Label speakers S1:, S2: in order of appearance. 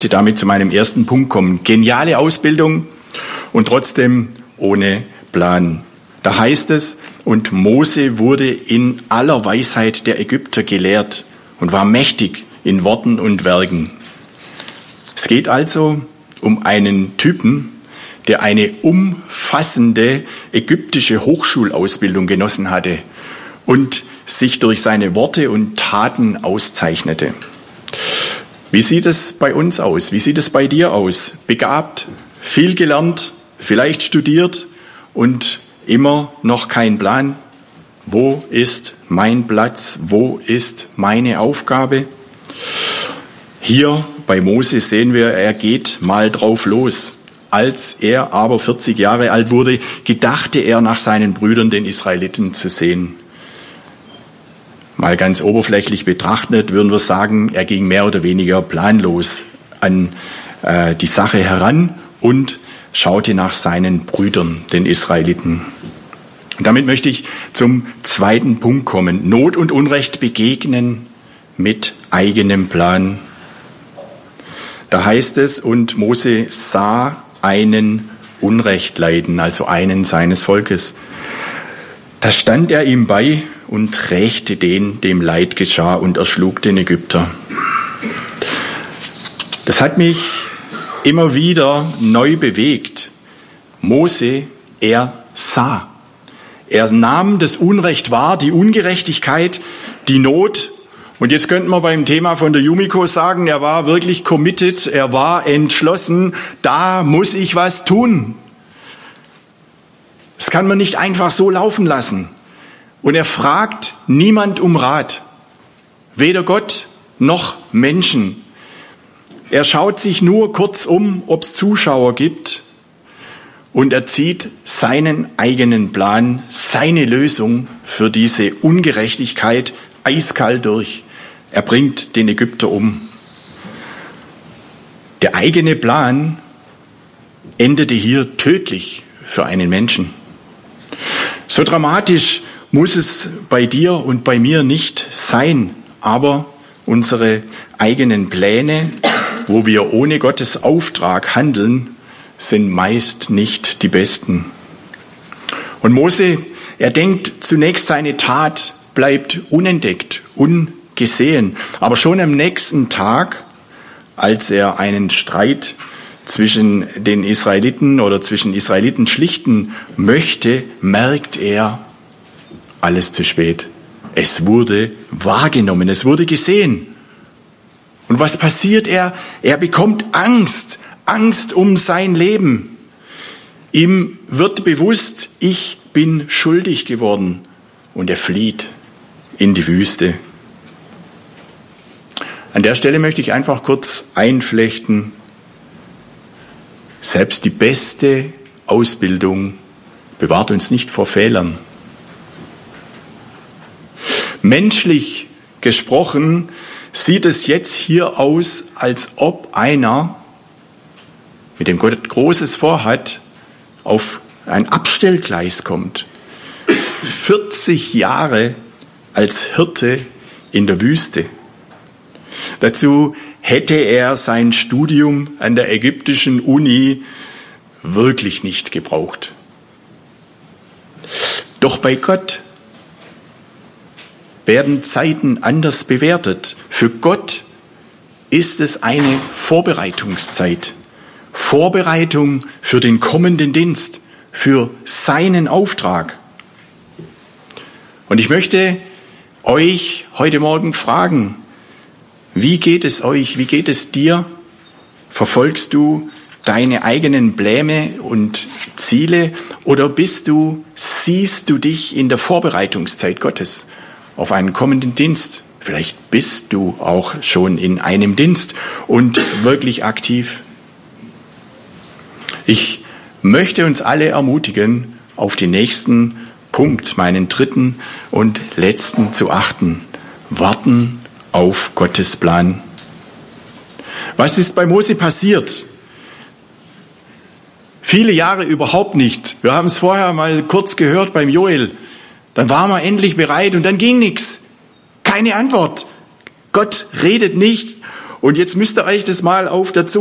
S1: damit zu meinem ersten Punkt kommen. Geniale Ausbildung und trotzdem ohne Plan. Da heißt es, und Mose wurde in aller Weisheit der Ägypter gelehrt und war mächtig in Worten und Werken. Es geht also um einen Typen, der eine umfassende ägyptische Hochschulausbildung genossen hatte und sich durch seine Worte und Taten auszeichnete. Wie sieht es bei uns aus? Wie sieht es bei dir aus? Begabt, viel gelernt, vielleicht studiert und immer noch kein Plan? Wo ist mein Platz? Wo ist meine Aufgabe? Hier bei Mose sehen wir, er geht mal drauf los. Als er aber 40 Jahre alt wurde, gedachte er nach seinen Brüdern, den Israeliten, zu sehen. Mal ganz oberflächlich betrachtet würden wir sagen, er ging mehr oder weniger planlos an die Sache heran und schaute nach seinen Brüdern, den Israeliten. Und damit möchte ich zum zweiten Punkt kommen. Not und Unrecht begegnen mit eigenem Plan. Da heißt es, und Mose sah einen Unrecht leiden, also einen seines Volkes. Da stand er ihm bei und rächte den, dem Leid geschah, und erschlug den Ägypter. Das hat mich immer wieder neu bewegt. Mose, er sah. Er nahm das Unrecht wahr, die Ungerechtigkeit, die Not. Und jetzt könnten wir beim Thema von der Yumiko sagen, er war wirklich committed, er war entschlossen, da muss ich was tun. Das kann man nicht einfach so laufen lassen. Und er fragt niemand um Rat, weder Gott noch Menschen. Er schaut sich nur kurz um, ob es Zuschauer gibt, und er zieht seinen eigenen Plan, seine Lösung für diese Ungerechtigkeit eiskalt durch. Er bringt den Ägypter um. Der eigene Plan endete hier tödlich für einen Menschen. So dramatisch muss es bei dir und bei mir nicht sein, aber unsere eigenen Pläne, wo wir ohne Gottes Auftrag handeln, sind meist nicht die besten. Und Mose, er denkt zunächst, seine Tat bleibt unentdeckt, ungesehen. Aber schon am nächsten Tag, als er einen Streit zwischen den Israeliten oder zwischen Israeliten schlichten möchte, merkt er, alles zu spät. Es wurde wahrgenommen, es wurde gesehen. Und was passiert er? Er bekommt Angst, Angst um sein Leben. Ihm wird bewusst, ich bin schuldig geworden. Und er flieht in die Wüste. An der Stelle möchte ich einfach kurz einflechten. Selbst die beste Ausbildung bewahrt uns nicht vor Fehlern. Menschlich gesprochen sieht es jetzt hier aus, als ob einer, mit dem Gott Großes vorhat, auf ein Abstellgleis kommt. 40 Jahre als Hirte in der Wüste. Dazu hätte er sein Studium an der ägyptischen Uni wirklich nicht gebraucht. Doch bei Gott werden Zeiten anders bewertet. Für Gott ist es eine Vorbereitungszeit. Vorbereitung für den kommenden Dienst, für seinen Auftrag. Und ich möchte euch heute Morgen fragen, wie geht es euch, wie geht es dir? Verfolgst du deine eigenen Pläne und Ziele oder siehst du dich in der Vorbereitungszeit Gottes auf einen kommenden Dienst? Vielleicht bist du auch schon in einem Dienst und wirklich aktiv. Ich möchte uns alle ermutigen, auf den nächsten Punkt, meinen dritten und letzten zu achten. Warten auf Gottes Plan. Was ist bei Mose passiert? Viele Jahre überhaupt nicht. Wir haben es vorher mal kurz gehört beim Joel. Dann waren wir endlich bereit und dann ging nichts. Keine Antwort. Gott redet nicht Und jetzt müsst ihr euch das mal auf der Zunge